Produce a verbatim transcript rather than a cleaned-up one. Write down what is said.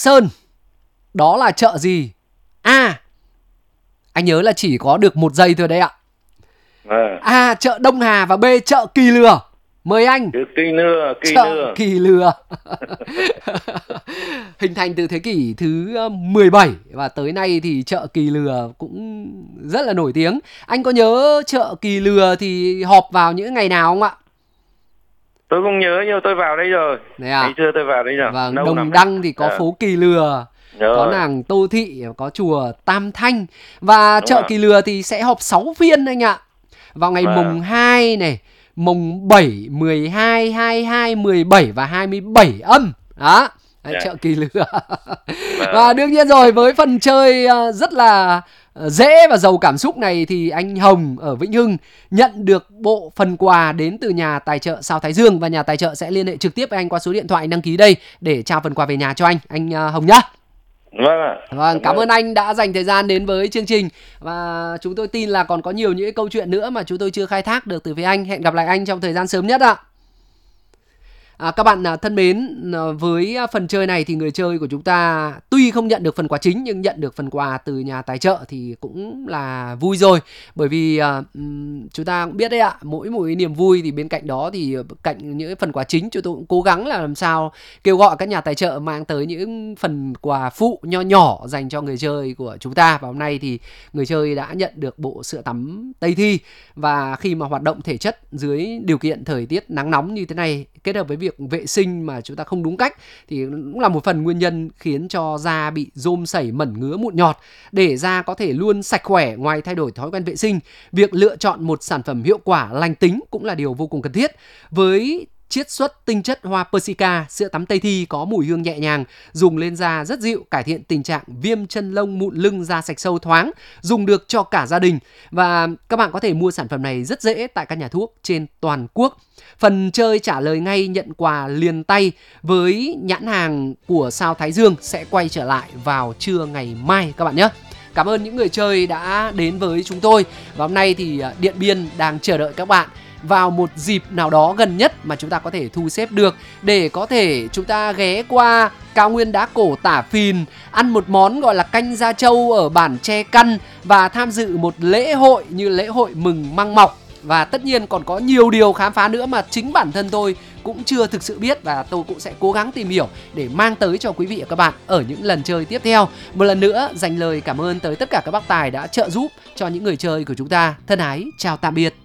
Sơn. Đó là chợ gì? A. Anh nhớ là chỉ có được một giây thôi đấy ạ. À, A. Chợ Đông Hà và B. Chợ Kỳ Lừa. Mời anh. Kỳ Lừa, Kỳ Chợ Lừa. Kỳ Lừa. Hình thành từ thế kỷ thứ mười bảy và tới nay thì chợ Kỳ Lừa cũng rất là nổi tiếng. Anh có nhớ chợ Kỳ Lừa thì họp vào những ngày nào không ạ? Tôi không nhớ nhưng tôi vào đây rồi. Đấy à? Ngày xưa tôi vào đây rồi. Vâng, Lâu Đồng lắm Đăng đấy. thì có À, phố Kỳ Lừa, có rồi. nàng Tô Thị, có chùa Tam Thanh. Và Đúng chợ rồi. Kỳ Lừa thì sẽ họp sáu phiên anh ạ. Vào ngày Vâng. mùng hai này, mùng bảy, mười hai, hai mươi hai, mười bảy và hai mươi bảy âm. Đó, đấy, Dạ. chợ Kỳ Lừa. Vâng. Và đương nhiên rồi, với phần chơi ờ, rất là ờ, dễ và giàu cảm xúc này thì anh Hồng ở Vĩnh Hưng nhận được bộ phần quà đến từ nhà tài trợ Sao Thái Dương. Và nhà tài trợ sẽ liên hệ trực tiếp với anh qua số điện thoại đăng ký đây để trao phần quà về nhà cho anh, anh ờ, Hồng nhá. Vâng ạ. Vâng, cảm ơn anh đã dành thời gian đến với chương trình. Và chúng tôi tin là còn có nhiều những câu chuyện nữa mà chúng tôi chưa khai thác được từ phía anh. Hẹn gặp lại anh trong thời gian sớm nhất ạ. À, các bạn à, thân mến, à, với à, phần chơi này thì người chơi của chúng ta tuy không nhận được phần quà chính nhưng nhận được phần quà từ nhà tài trợ thì cũng là vui rồi. Bởi vì à, ừm, chúng ta cũng biết đấy ạ, mỗi một cái niềm vui thì bên cạnh đó thì cạnh những phần quà chính chúng tôi cũng cố gắng là làm sao kêu gọi các nhà tài trợ mang tới những phần quà phụ nho nhỏ dành cho người chơi của chúng ta. Và hôm nay thì người chơi đã nhận được bộ sữa tắm Tây Thi. Và khi mà hoạt động thể chất dưới điều kiện thời tiết nắng nóng như thế này kết hợp với việc vệ sinh mà chúng ta không đúng cách thì cũng là một phần nguyên nhân khiến cho da bị rôm sẩy, mẩn ngứa, mụn nhọt. Để da có thể luôn sạch khỏe, ngoài thay đổi thói quen vệ sinh, việc lựa chọn một sản phẩm hiệu quả lành tính cũng là điều vô cùng cần thiết. Với chiết xuất tinh chất hoa Persica, sữa tắm Tây Thi có mùi hương nhẹ nhàng, dùng lên da rất dịu, cải thiện tình trạng viêm chân lông, mụn lưng, da sạch sâu thoáng, dùng được cho cả gia đình. Và các bạn có thể mua sản phẩm này rất dễ tại các nhà thuốc trên toàn quốc. Phần chơi trả lời ngay nhận quà liền tay với nhãn hàng của Sao Thái Dương sẽ quay trở lại vào trưa ngày mai các bạn nhé. Cảm ơn những người chơi đã đến với chúng tôi. Và hôm nay thì Điện Biên đang chờ đợi các bạn vào một dịp nào đó gần nhất mà chúng ta có thể thu xếp được để có thể chúng ta ghé qua cao nguyên đá cổ Tả Phìn, ăn một món gọi là canh da trâu ở bản Tre Căn và tham dự một lễ hội như lễ hội mừng măng mọc. Và tất nhiên còn có nhiều điều khám phá nữa mà chính bản thân tôi cũng chưa thực sự biết, và tôi cũng sẽ cố gắng tìm hiểu để mang tới cho quý vị và các bạn ở những lần chơi tiếp theo. Một lần nữa dành lời cảm ơn tới tất cả các bác tài đã trợ giúp cho những người chơi của chúng ta. Thân ái chào tạm biệt.